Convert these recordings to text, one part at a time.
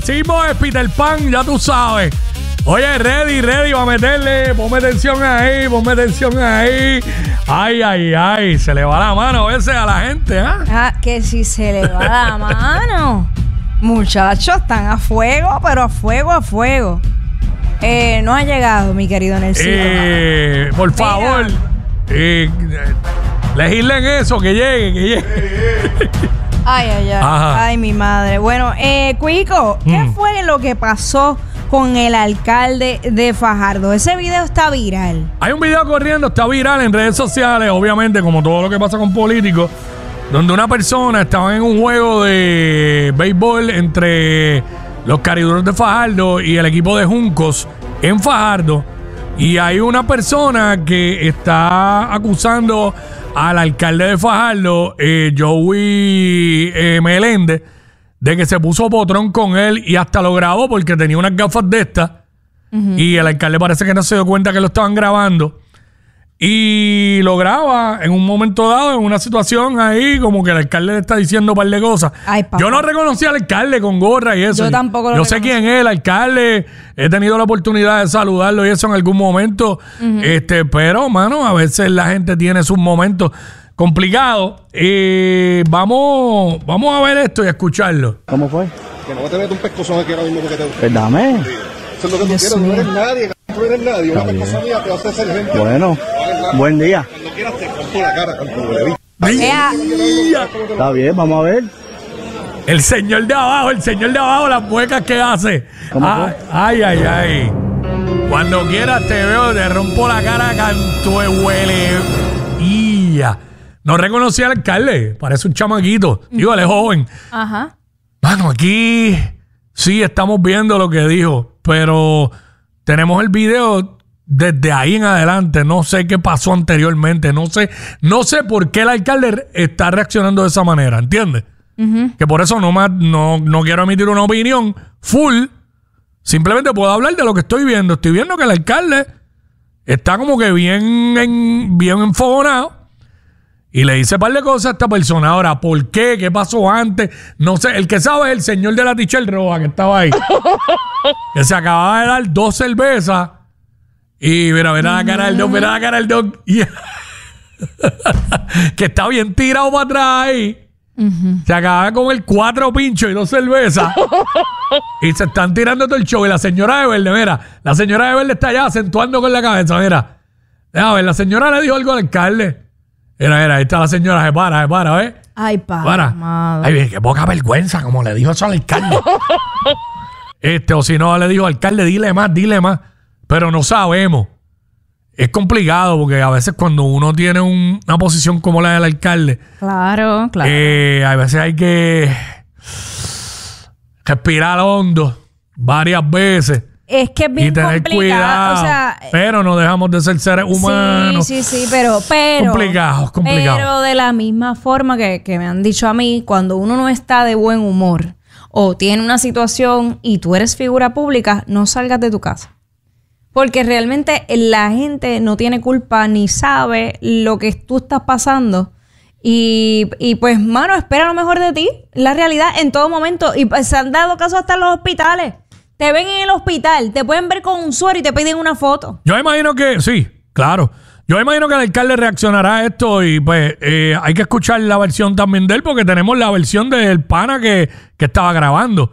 decimos es Peter Pan, ya tú sabes. Oye, ready, va a meterle. Ponme atención ahí. Ay, se le va la mano a veces a la gente, ¿ah? Ah, que si se le va la mano. Muchachos, están a fuego, pero a fuego. No ha llegado, mi querido Nelson. Por favor, legislen eso, que llegue. Ay, mi madre. Bueno, Cuico, ¿qué fue lo que pasó con el alcalde de Fajardo? Ese video está viral. Hay un video corriendo, está viral en redes sociales, obviamente, como todo lo que pasa con políticos, donde una persona estaba en un juego de béisbol entre los Cariduros de Fajardo y el equipo de Juncos en Fajardo. Y hay una persona que está acusando al alcalde de Fajardo, Joey Meléndez, de que se puso potrón con él y hasta lo grabó porque tenía unas gafas de estas. Y el alcalde parece que no se dio cuenta que lo estaban grabando. Y lo graba en un momento dado, en una situación ahí, como que el alcalde le está diciendo un par de cosas. Yo no reconocí al alcalde con gorra y eso. Yo tampoco lo Yo sé quién es el alcalde. He tenido la oportunidad de saludarlo y eso en algún momento. Pero, mano, a veces la gente tiene sus momentos complicados. Vamos a ver esto y a escucharlo. ¿Cómo fue? Que no te metas un pescozón aquí ahora mismo porque te... Pues dame. Eso es lo que tú quieres, no eres nadie, no eres nadie. Una pescosa mía te va a hacer ser gente. Bueno, buen día. Cuando quieras te corto la cara, canto de bicho. Está bien, vamos a ver. El señor de abajo, las muecas que hace. Ay. Cuando quieras te veo, te rompo la cara, canto de huele. No reconocí al alcalde, parece un chamaquito. Digo, él es joven. Ajá. Mano, aquí sí estamos viendo lo que dijo, pero tenemos el video desde ahí en adelante. No sé qué pasó anteriormente. No sé por qué el alcalde está reaccionando de esa manera, ¿entiendes? Que por eso no quiero emitir una opinión full. Simplemente puedo hablar de lo que estoy viendo. Estoy viendo que el alcalde está como que bien enfogonado. Y le dice un par de cosas a esta persona. Ahora, ¿por qué? ¿Qué pasó antes? No sé. El que sabe es el señor de la t-shirt roja que estaba ahí. Que se acababa de dar 2 cervezas. Y mira la cara del dog. Que está bien tirado para atrás ahí. Se acaba de comer 4 pinchos y 2 cervezas. Y se están tirando todo el show. Y la señora de verde, mira. La señora de verde está allá acentuando con la cabeza, mira. A ver, la señora le dijo algo al alcalde. Mira, ahí está la señora, se para, ¿ves? Ay, para. Ay, qué poca vergüenza, como le dijo eso al alcalde. O si no, le dijo al alcalde, dile más. Pero no sabemos. Es complicado porque a veces cuando uno tiene una posición como la del alcalde. Claro. A veces hay que respirar hondo varias veces. Es que es bien complicado. Cuidado, o sea, pero no dejamos de ser seres humanos. Sí, pero complicado. Pero de la misma forma que me han dicho a mí, cuando uno no está de buen humor o tiene una situación y tú eres figura pública, no salgas de tu casa. Porque realmente la gente no tiene culpa ni sabe lo que tú estás pasando. Y pues, mano, espera lo mejor de ti. La realidad en todo momento. Y pues, se han dado casos hasta en los hospitales. Te ven en el hospital, te pueden ver con un suero y te piden una foto. Yo imagino que, sí, claro. Yo imagino que el alcalde reaccionará a esto y pues hay que escuchar la versión también de él porque tenemos la versión del pana que estaba grabando.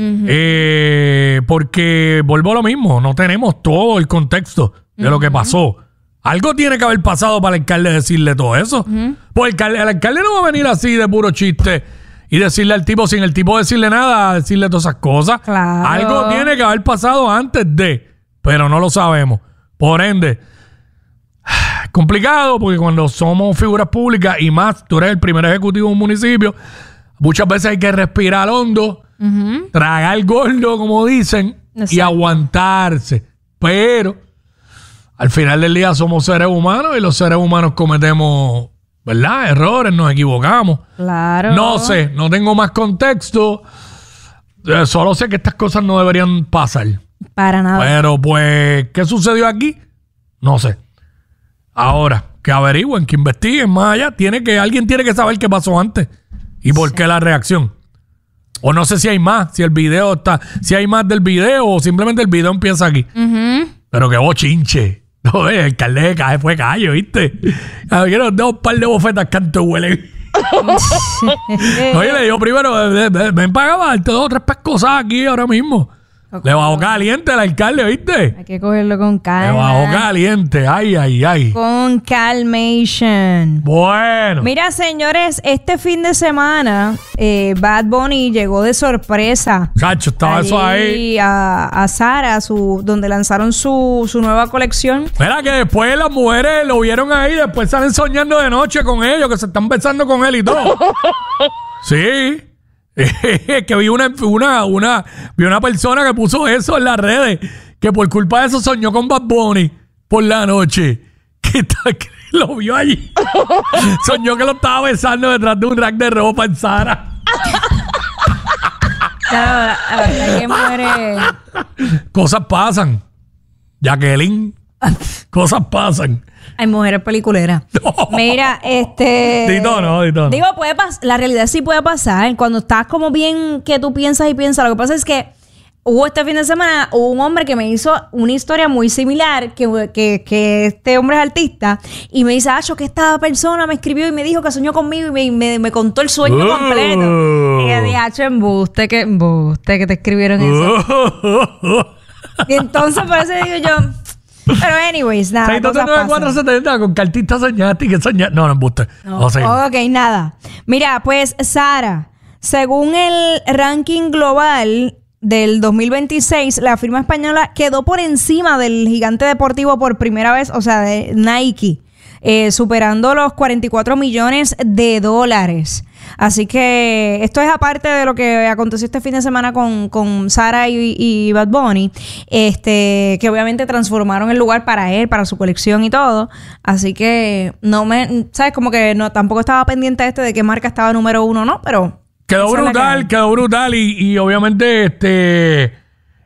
Porque vuelvo a lo mismo, no tenemos todo el contexto de lo que pasó. Algo tiene que haber pasado para el alcalde decirle todo eso. Pues el alcalde no va a venir así de puro chiste y decirle al tipo, sin el tipo decirle nada, decirle todas esas cosas. Claro. Algo tiene que haber pasado antes de, pero no lo sabemos. Por ende, es complicado porque cuando somos figuras públicas y más, tú eres el primer ejecutivo de un municipio, muchas veces hay que respirar hondo, tragar gordo, como dicen, y aguantarse. Pero al final del día somos seres humanos y los seres humanos cometemos, ¿verdad?, errores, nos equivocamos. Claro. No sé, no tengo más contexto. Solo sé que estas cosas no deberían pasar. Para nada. Pero pues, ¿qué sucedió aquí? No sé. Ahora, que averigüen, que investiguen más allá. Alguien tiene que saber qué pasó antes y por qué la reacción. O no sé si hay más, si hay más del video o simplemente el video empieza aquí. Pero qué bochinche. No, el alcalde de Caje fue callo, ¿viste? A ver, nos da un par de bofetas canto huele. Oye, le digo primero, ven para acá, darte 2 o 3 pescosas aquí ahora mismo. Okay. Le bajó caliente al alcalde, ¿viste? Hay que cogerlo con calma. Le bajó caliente, ay. Con calmation. Bueno. Mira, señores, este fin de semana Bad Bunny llegó de sorpresa. Cacho, estaba eso ahí. A Zara, donde lanzaron su nueva colección. Mira que después las mujeres lo vieron ahí, después salen soñando de noche con ellos, que se están besando con él y todo. Sí. Que vi una persona que puso eso en las redes, que por culpa de eso soñó con Bad Bunny por la noche, que lo vio allí. Soñó que lo estaba besando detrás de un rack de ropa en Zara. Claro, ¿qué muere? Cosas pasan, Jacqueline. Cosas pasan. Hay mujeres peliculeras. No. Mira, Dito no. Digo, puede pasar. La realidad sí puede pasar. Cuando estás como bien que tú piensas y piensas. Lo que pasa es que este fin de semana hubo un hombre que me hizo una historia muy similar. Que este hombre es artista. Y me dice, Acho, que esta persona me escribió y me dijo que soñó conmigo. Y me contó el sueño completo. Y yo dije, Acho, embuste que te escribieron eso. Y entonces por eso digo yo... Pero anyways, nada. 629-470 con cartita soñaste y que soñaste. No, embuste. No. Ok, nada. Mira, pues Zara, según el ranking global del 2026, la firma española quedó por encima del gigante deportivo por primera vez, o sea, de Nike, superando los $44 millones. Así que esto es aparte de lo que aconteció este fin de semana con Zara y Bad Bunny, que obviamente transformaron el lugar para él, para su colección y todo. Así que ¿sabes? Como que no, tampoco estaba pendiente de qué marca estaba número 1, ¿no? Pero quedó brutal y obviamente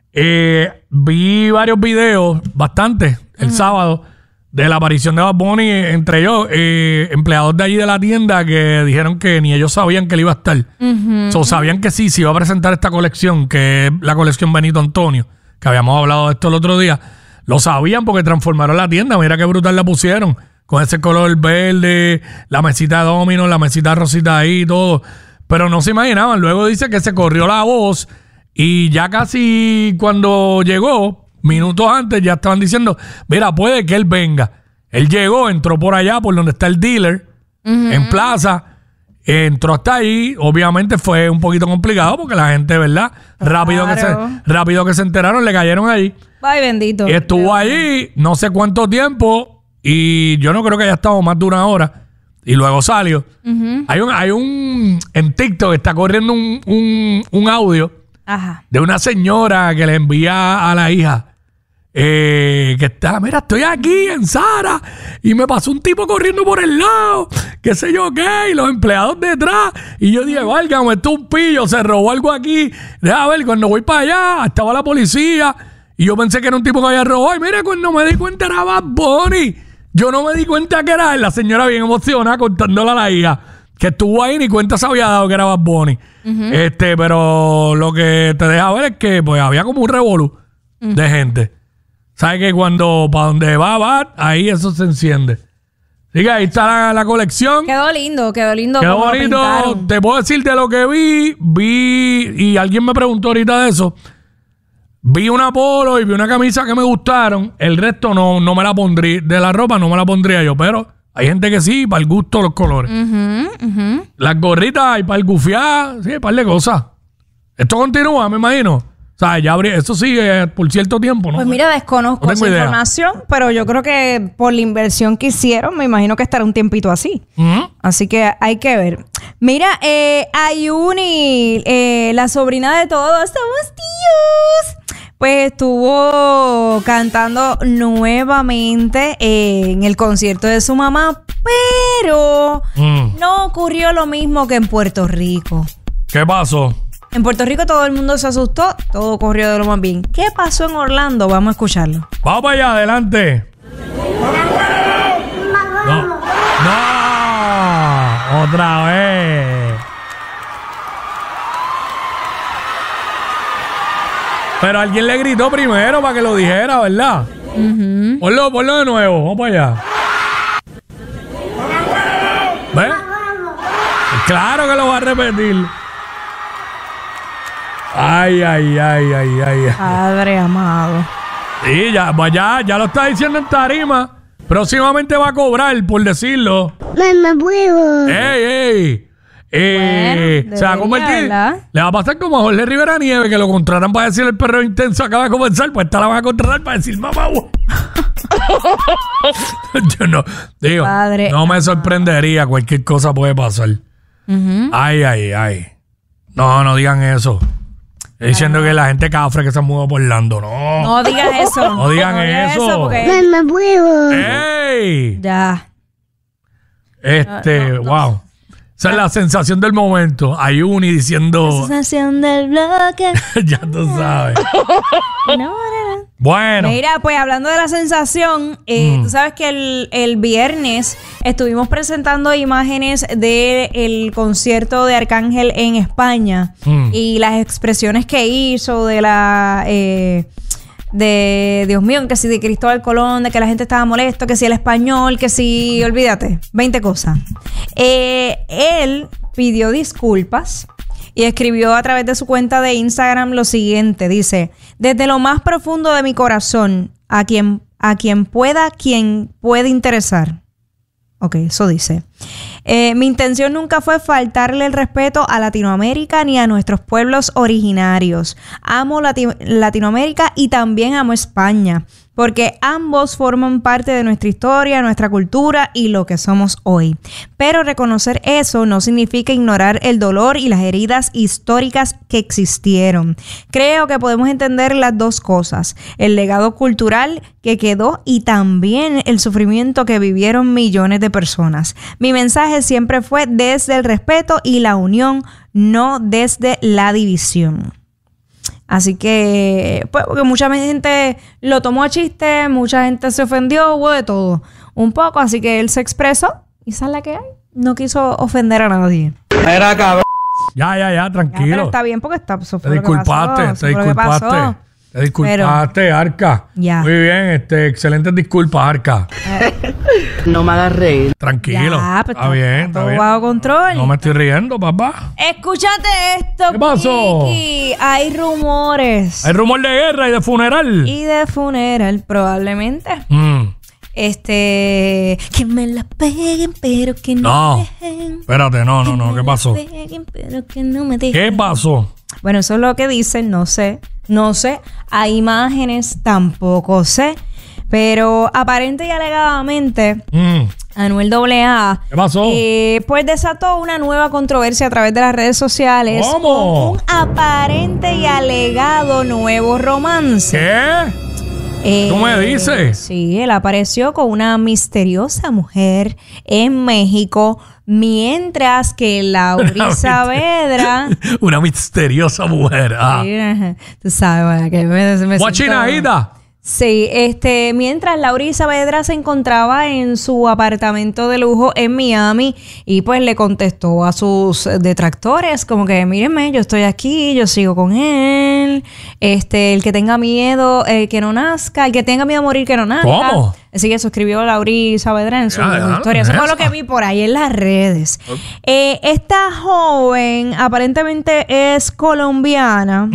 vi varios videos, bastante, el sábado, de la aparición de Bad Bunny, entre ellos empleados de allí de la tienda que dijeron que ni ellos sabían que él iba a estar. Sabían que sí, se iba a presentar esta colección, que es la colección Benito Antonio, que habíamos hablado de esto el otro día. Lo sabían porque transformaron la tienda. Mira qué brutal la pusieron, con ese color verde, la mesita de domino, la mesita rosita ahí y todo. Pero no se imaginaban. Luego dice que se corrió la voz y ya casi cuando llegó, minutos antes, ya estaban diciendo, mira, puede que él venga. Él llegó, entró por allá, por donde está el dealer, en Plaza, entró hasta ahí. Obviamente fue un poquito complicado porque la gente, ¿verdad? Claro. Rápido que se enteraron, le cayeron ahí. Ay, bendito. Y estuvo allí no sé cuánto tiempo y yo no creo que haya estado más de 1 hora. Y luego salió. Hay un en TikTok está corriendo un audio de una señora que le envía a la hija que está, mira, estoy aquí en Zara y me pasó un tipo corriendo por el lado, qué sé yo qué, y los empleados detrás. Y yo dije, válgame, esto es un pillo, se robó algo aquí. Deja ver, cuando voy para allá, estaba la policía y yo pensé que era un tipo que había robado. Y mira, cuando me di cuenta era Bad Bunny. Yo no me di cuenta que era él. La señora bien emocionada contándole a la hija que estuvo ahí, ni cuenta se había dado que era Bad Bunny. Pero lo que te deja ver es que pues había como un revolú de gente. ¿Sabes que cuando para donde va Bad, ahí eso se enciende? Así que ahí está la colección. Quedó lindo. Quedó bonito. Te puedo decir de lo que vi, y alguien me preguntó ahorita de eso. Vi una polo y vi una camisa que me gustaron. El resto no me la pondría. De la ropa no me la pondría yo. Pero hay gente que sí, para el gusto los colores. Las gorritas y para el gufiar. Sí, para de cosas. Esto continúa, me imagino. O sea, ya eso sigue por cierto tiempo, ¿no? Pues mira, desconozco esa información, pero yo creo que por la inversión que hicieron, me imagino que estará un tiempito así. Así que hay que ver. Mira, Ayuni, la sobrina de todos, somos tíos, pues estuvo cantando nuevamente en el concierto de su mamá, pero no ocurrió lo mismo que en Puerto Rico. ¿Qué pasó? En Puerto Rico todo el mundo se asustó, todo corrió de lo más bien. ¿Qué pasó en Orlando? Vamos a escucharlo. Vamos para allá, adelante. No, otra vez. Pero alguien le gritó primero para que lo dijera, ¿verdad? Ponlo de nuevo. Vamos para allá. ¿Ves? Claro que lo va a repetir. Ay. Padre amado. Sí, ya lo está diciendo en tarima. Próximamente va a cobrar, por decirlo. Mamá, huevo. ¡Ey! Bueno, se va a debería, convertir. ¿verdad? Le va a pasar como a Jorge Rivera Nieves, que lo contratan para decir el perreo intenso acaba de comenzar. Pues esta la van a contratar para decir mamá. Yo no, digo, Padre. no me sorprendería. Cualquier cosa puede pasar. Ay. No digan eso. Estoy diciendo que la gente cafre que se mudó por Orlando. No. No digas eso. No digan eso. porque Mamá, huevo. ¡Ey! ya. Wow. Esa es la sensación del momento. Ayuni diciendo. Sensación del bloque. Ya tú sabes. No. Bueno. Mira, pues hablando de la sensación, tú sabes que el viernes estuvimos presentando imágenes del concierto de Arcángel en España y las expresiones que hizo de la de Dios mío, que si de Cristóbal Colón, de que la gente estaba molesto, que si el español, que si, olvídate, 20 cosas. Él pidió disculpas y escribió a través de su cuenta de Instagram lo siguiente, dice: desde lo más profundo de mi corazón, a quien puede interesar. Ok, eso dice. Mi intención nunca fue faltarle el respeto a Latinoamérica ni a nuestros pueblos originarios. Amo Latinoamérica y también amo España, porque ambos forman parte de nuestra historia, nuestra cultura y lo que somos hoy. Pero reconocer eso no significa ignorar el dolor y las heridas históricas que existieron. Creo que podemos entender las dos cosas: el legado cultural que quedó y también el sufrimiento que vivieron millones de personas. Mi mensaje siempre fue desde el respeto y la unión, no desde la división. Así que, pues, porque mucha gente lo tomó a chiste, mucha gente se ofendió, hubo de todo un poco, así que él se expresó y esa es la que hay. No quiso ofender a nadie. Era cabrón. Ya, tranquilo. Ya, pero está bien porque eso fue Te lo que pasó. disculpaste. Te disculpaste, Arca. Ya. Muy bien, excelentes disculpas, Arca. No me hagas reír. Tranquilo. Ya, pues está bien, está todo bien. bajo control. No me estoy riendo, papá. Escúchate esto, ¿Qué pasó? Kiki. Hay rumores. Hay rumor de guerra y de funeral. Y de funeral, probablemente. Que me la peguen, pero que no me dejen. Espérate, no. ¿Qué pasó? Que me la peguen, pero que no me dejen. ¿Qué pasó? Bueno, eso es lo que dicen, no sé. Hay imágenes, tampoco sé. Pero aparente y alegadamente, Anuel AA, ¿qué pasó? pues desató una nueva controversia a través de las redes sociales. ¿Cómo? Con un aparente y alegado nuevo romance. ¿Qué? ¿Tú me dices? Sí, él apareció con una misteriosa mujer en México, mientras que Lauri Saavedra... Una misteriosa mujer. Tú sabes, que me Guachinadita. Sí, mientras Lauri Saavedra se encontraba en su apartamento de lujo en Miami y pues le contestó a sus detractores como que mírenme, yo estoy aquí, yo sigo con él, el que tenga miedo, que no nazca, el que tenga miedo a morir, que no nazca. ¿Cómo? Sí, eso escribió Lauri Saavedra en su historia. Eso fue lo que vi por ahí en las redes. Esta joven aparentemente es colombiana.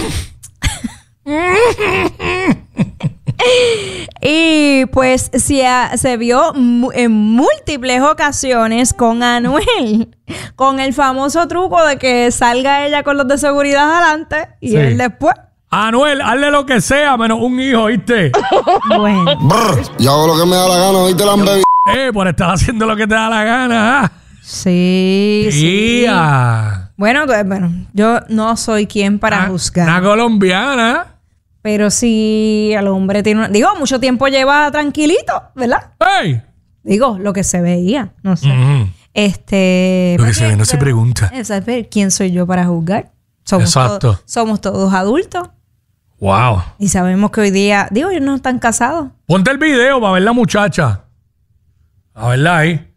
Y pues se vio en múltiples ocasiones con Anuel, con el famoso truco de que salga ella con los de seguridad adelante y él después. Anuel, hazle lo que sea menos un hijo, ¿viste? Bueno. Yo hago lo que me da la gana, ¿viste, Lambebi? Por estar haciendo lo que te da la gana. Sí. Bueno, yo no soy quien para juzgar. Una colombiana. Pero si al hombre tiene mucho tiempo lleva tranquilito, ¿verdad? ¡Ey! Lo que se veía, no sé. Lo que se ve no se pregunta. ¿Quién soy yo para juzgar? Exacto. Somos todos adultos. Wow. Y sabemos que hoy día, ellos no están casados. Ponte el video para ver la muchacha. A verla ahí.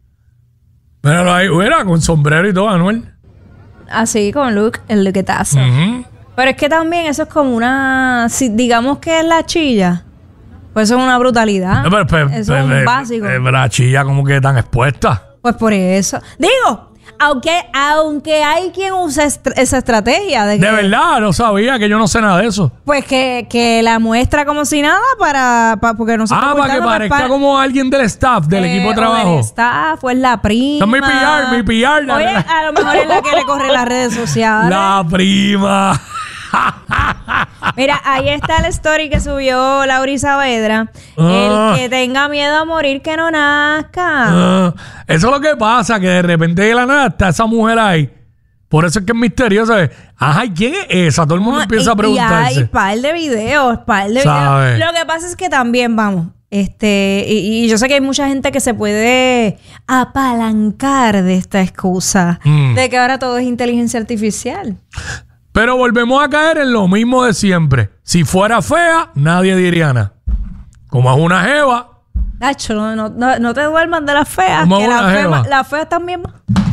Míralo ahí. Mira, con sombrero y todo, Anuel. Así, con el looketazo. Pero es que también eso es como una... Si digamos que es la chilla, pues eso es una brutalidad. Eso es un básico. La chilla como que tan expuesta. Pues por eso. Digo, aunque hay quien usa esa estrategia de que... De verdad, no sabía, que yo no sé nada de eso. Pues que la muestra como si nada porque no se está para que parezca como alguien del staff, del equipo de trabajo. El staff, o es la prima. No, mi PR. Oye, a lo mejor es la que le corre las redes sociales. La prima. Mira, ahí está el story que subió Laura Saavedra. El que tenga miedo a morir, que no nazca. Eso es lo que pasa, que de repente de la nada está esa mujer ahí. Por eso es que es misterioso. Ajá, ¿y quién es esa? Todo el mundo empieza a preguntarse. Y hay par de videos. Lo que pasa es que también, vamos, y yo sé que hay mucha gente que se puede apalancar de esta excusa de que ahora todo es inteligencia artificial. Pero volvemos a caer en lo mismo de siempre. Si fuera fea, nadie diría nada. Como es una jeva. Nacho, no te duermas de las feas. Como Que una jeva. las feas también.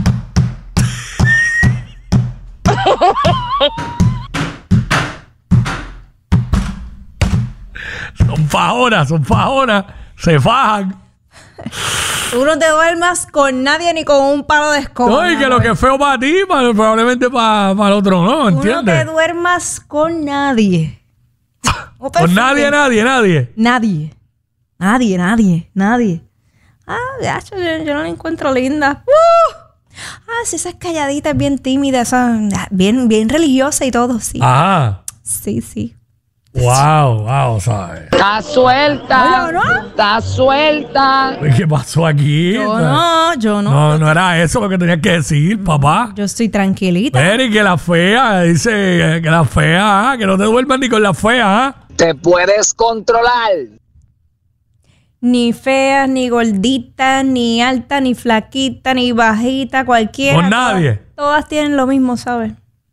Son fajonas. Se fajan. Tú no te duermas con nadie ni con un palo de escoba. No, y que lo que es feo para ti, probablemente para el otro no, ¿entiendes? Tú no te duermas con nadie. Con nadie. Nadie. Ya, yo no la encuentro linda. Sí, esa es calladita, es bien tímida, bien religiosa y todo, sí. Ajá. Sí. Wow, ¿sabes? Está suelta. Está suelta. ¿Qué pasó aquí? Yo no. No era eso lo que tenías que decir, papá. Yo estoy tranquilita. Mary, que la fea, dice que la fea, que no te duermas ni con la fea. Te puedes controlar. Ni fea, ni gordita, ni alta, ni flaquita, ni bajita, cualquiera. Con nadie. Todas tienen lo mismo, ¿sabes?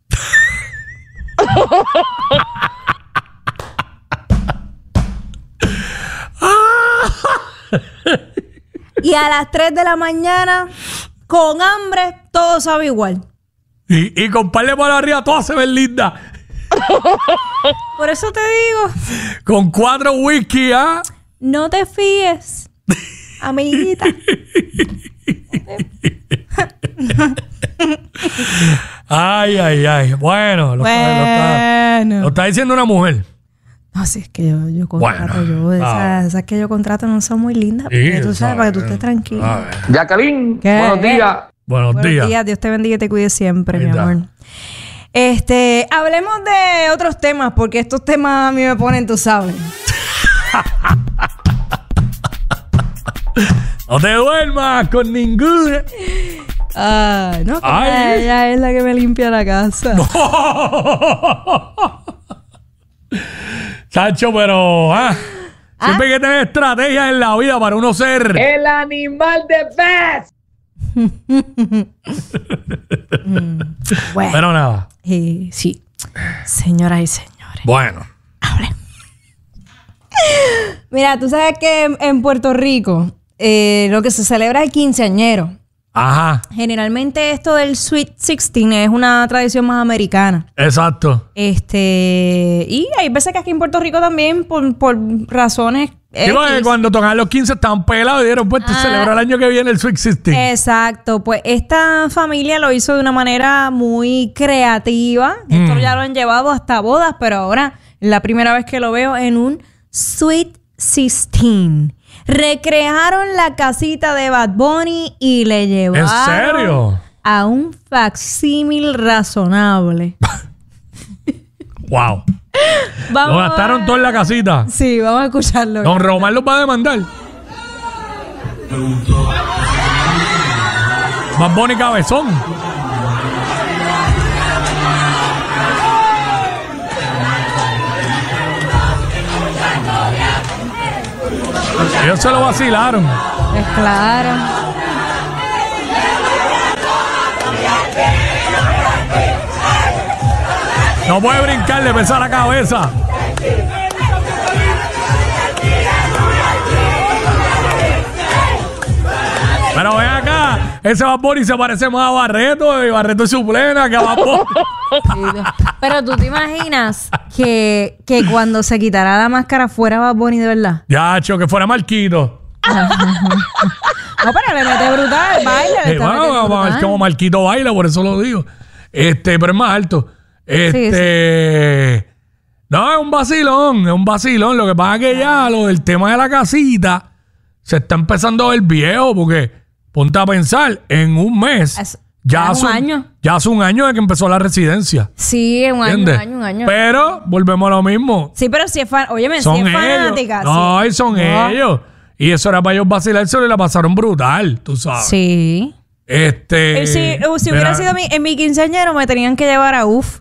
Y a las 3 de la mañana, con hambre, todo sabe igual. Y con par de manos arriba, todas se ven lindas. Por eso te digo. Con 4 whisky, No te fíes, amiguita. Ay. Bueno, lo está diciendo una mujer. No, si es que yo contrato, esas que yo contrato no son muy lindas. Sí, tú sabes, para que tú estés tranquilo. Jacqueline, ¿Qué? buenos días. Buenos días. Dios te bendiga y te cuide siempre, mi amor. Hablemos de otros temas, porque estos temas a mí me ponen, tú sabes. No te duermas con ninguna. No, ella es la que me limpia la casa. Chacho, pero siempre hay que tener estrategias en la vida para uno ser El animal de Best. Bueno, pero nada. sí, señoras y señores. Bueno. Mira, tú sabes que en Puerto Rico lo que se celebra es el quinceañero. Ajá. Generalmente esto del Sweet 16 es una tradición más americana. Exacto. Y hay veces que aquí en Puerto Rico también por razones Digo que cuando tocaban los 15 estaban pelados y dijeron, pues te celebra el año que viene el Sweet 16. Exacto. Pues esta familia lo hizo de una manera muy creativa. Esto ya lo han llevado hasta bodas, pero ahora es la primera vez que lo veo en un Sweet 16. Recrearon la casita de Bad Bunny y le llevaron... ¿En serio? A un facsímil razonable. Wow. Lo gastaron todo en la casita. Sí, vamos a escucharlo. Don Román los va a demandar. Bad Bunny cabezón. Ellos se lo vacilaron. Pues claro. No puede brincar, le pesa la cabeza. Pero ven acá, ese Bad Bunny se parece más a Barreto y Barreto es su plena que a Bad Bunny. Pero tú te imaginas que cuando se quitara la máscara fuera Bad Bunny de verdad. Ya, que fuera Marquito. No, pero le mete brutal, baila. Bueno, como Marquito baila, por eso lo digo. Pero es más alto. No, es un vacilón. Lo que pasa es que ya lo del tema de la casita se está empezando a ver viejo, porque ponte a pensar, en un mes, ya hace un año de que empezó la residencia. Sí, un año. Pero volvemos a lo mismo. Sí, pero si es son fanática. Ellos. No, sí. son ellos. Y eso era para ellos vacilarse y la pasaron brutal, tú sabes. Sí. Si hubiera sido en mi quinceañero, me tenían que llevar a UF.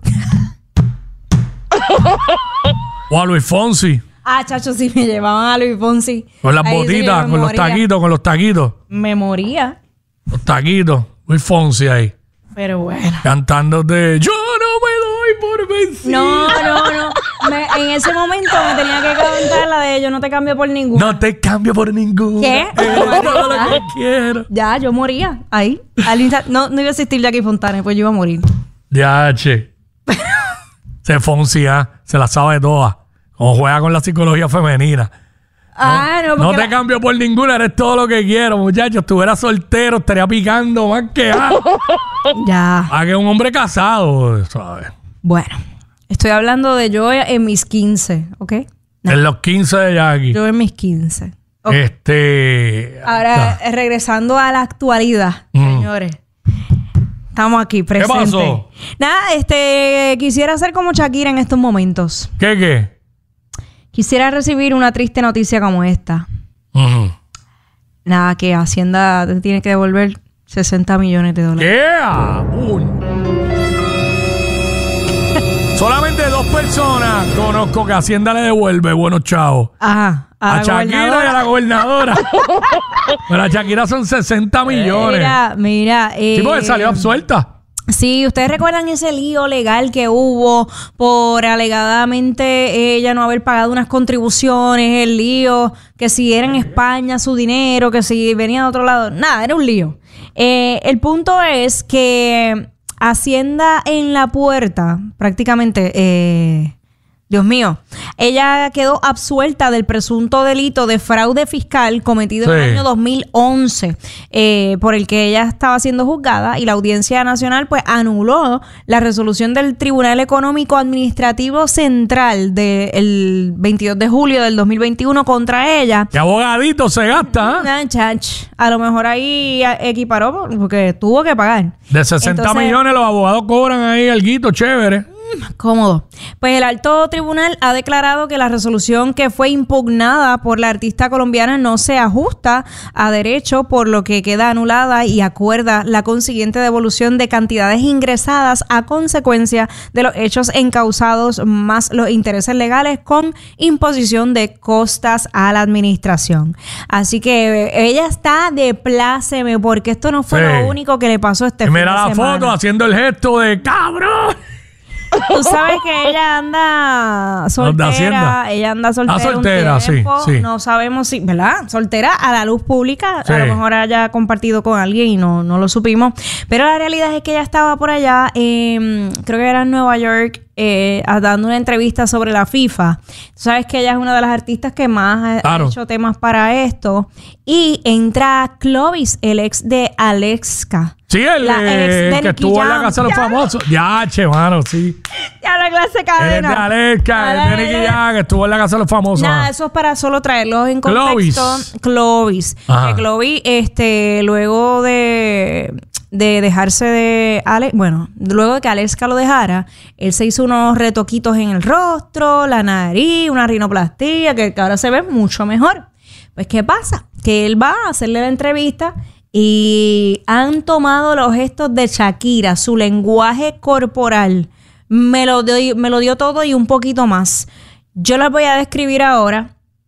O a Luis Fonsi. Chacho, si me llevaban a Luis Fonsi. Con las botitas, con los taquitos. Me moría. Los taquitos. Luis Fonsi ahí. Pero bueno. Cantándote, yo no me doy por vencido. No. En ese momento me tenía que cantar la de yo no te cambio por ninguno. No te cambio por ninguno. ¿Qué? Todo lo que quiero. Ya, yo moría ahí. No iba a existir Jackie Fontana, pues yo iba a morir. Ya, Se Fonsi, se la sabe todas. Como juega con la psicología femenina. No te cambio por ninguna, eres todo lo que quiero, muchachos. Estuviera soltero, estaría picando más que ya. A que un hombre casado, ¿sabes? Bueno, estoy hablando de yo en mis 15, ¿ok? En los 15 de Jackie. Yo en mis 15. Okay. Ahora, regresando a la actualidad, señores. Estamos aquí presentes. ¿Qué pasó? Nada, quisiera ser como Shakira en estos momentos. ¿Qué? Quisiera recibir una triste noticia como esta. Nada, que Hacienda te tiene que devolver $60 millones. Solamente 2 personas conozco que Hacienda le devuelve. Bueno, chao. Ajá. A Shakira y a la gobernadora. Pero a Shakira son 60 millones. Mira. Sí, porque salió absuelta. Sí, ustedes recuerdan ese lío legal que hubo por alegadamente ella no haber pagado unas contribuciones, el lío, que si era en España su dinero, que si venía de otro lado. Nada, era un lío. El punto es que Hacienda en la puerta, prácticamente, Dios mío, ella quedó absuelta del presunto delito de fraude fiscal cometido en el año 2011, por el que ella estaba siendo juzgada, y la Audiencia Nacional pues anuló la resolución del Tribunal Económico Administrativo Central del 22 de julio del 2021 contra ella. ¡Qué abogadito se gasta! A lo mejor ahí equiparó porque tuvo que pagar. De 60 millones los abogados cobran ahí alguito chévere. Cómodo. Pues el alto tribunal ha declarado que la resolución que fue impugnada por la artista colombiana no se ajusta a derecho, por lo que queda anulada y acuerda la consiguiente devolución de cantidades ingresadas a consecuencia de los hechos encausados más los intereses legales con imposición de costas a la administración. Así que ella está de pláceme porque esto no fue lo único que le pasó este fin de semana. Mira la foto haciendo el gesto de ¡cabrón! Tú sabes que ella anda soltera. Ella anda soltera. Sí. No sabemos si, ¿verdad? Soltera a la luz pública. Sí. A lo mejor haya compartido con alguien y no lo supimos. Pero la realidad es que ella estaba por allá, creo que era en Nueva York, dando una entrevista sobre la FIFA. Tú sabes que ella es una de las artistas que más ha hecho temas para esto. Y entra Clovis, el ex de Aleska. Sí, el que estuvo en la casa de los famosos. Ya, mano, sí. Ya la clase cadena. El de Aleska, el de Nicky Jam, que estuvo en la casa de los famosos. Nada, eso es para solo traerlos en contexto. Clovis. Clovis, luego de dejarse de Alex, luego de que Aleska lo dejara, él se hizo unos retoquitos en el rostro, la nariz, una rinoplastia, que ahora se ve mucho mejor. Pues, ¿qué pasa? Que él va a hacerle la entrevista y han tomado los gestos de Shakira, su lenguaje corporal. Me lo dio todo y un poquito más. Yo las voy a describir ahora.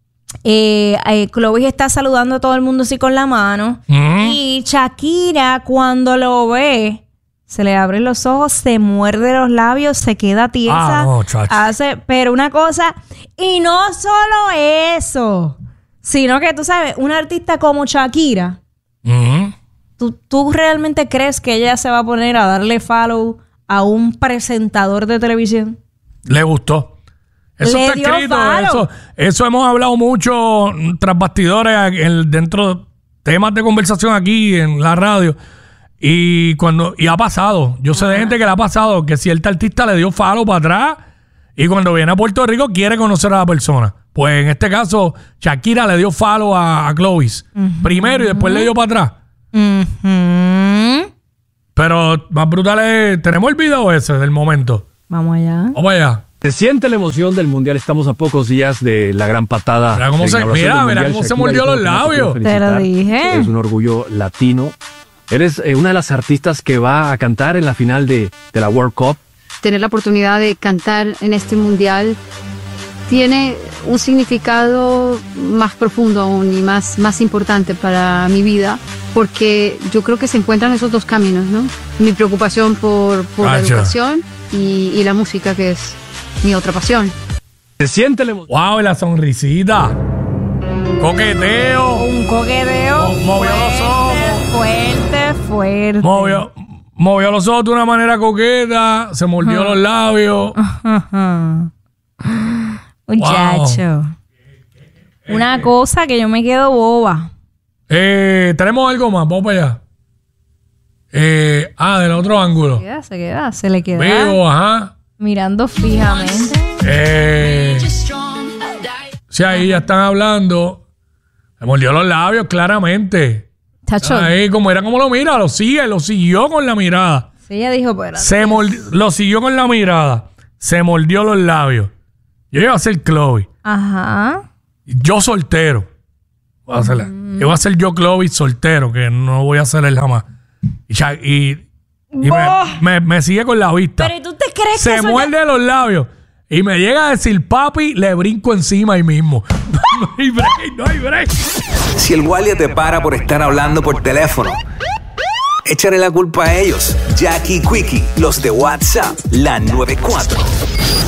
Clovis está saludando a todo el mundo así con la mano. Y Shakira, cuando lo ve, se le abren los ojos, se muerde los labios, se queda tiesa. Pero una cosa, y no solo eso, sino que tú sabes, una artista como Shakira, ¿Tú realmente crees que ella se va a poner a darle follow a un presentador de televisión? Le gustó. Eso Le está dio escrito. follow. Eso hemos hablado mucho tras bastidores dentro de temas de conversación aquí en la radio. Y ha pasado. Yo sé de gente que le ha pasado que cierta artista le dio follow para atrás y cuando viene a Puerto Rico quiere conocer a la persona. Pues en este caso, Shakira le dio follow a Clovis primero y después le dio para atrás. Pero más brutal es... ¿Tenemos el video ese del momento? Vamos allá. Vamos allá. Se siente la emoción del Mundial. Estamos a pocos días de la gran patada. Mira cómo se mordió los labios. Te lo dije. Es un orgullo latino. Eres una de las artistas que va a cantar en la final de la World Cup. Tener la oportunidad de cantar en este mundial tiene un significado más profundo aún y más importante para mi vida, porque yo creo que se encuentran esos dos caminos, ¿no? Mi preocupación por la educación y la música, que es mi otra pasión. Se siente la emoción. ¡Wow! La sonrisita. Coqueteo. Un coqueteo. Movió los ojos. Fuerte. Movió los ojos de una manera coqueta. Se mordió los labios. Muchacho. Wow. Una cosa que yo me quedo boba. Tenemos algo más. Vamos para allá. Del otro ángulo. Se le queda. Vivo, ajá. Mirando fijamente. Sí, ahí ya están hablando. Se mordió los labios, claramente. Tacho. Ahí, como lo mira, lo siguió con la mirada. Sí, ella dijo, pero... Lo siguió con la mirada. Se mordió los labios. Yo iba a ser Chloe. Ajá. Yo soltero. Yo voy a ser yo Chloe soltero, que no voy a hacer él jamás. Y me sigue con la vista. Pero ¿tú te crees que se muerde los labios y me llega a decir papi, le brinco encima ahí mismo. No hay break. Si el guardia te para por estar hablando por teléfono, échale la culpa a ellos. Jackie Quickie, los de WhatsApp, la 94.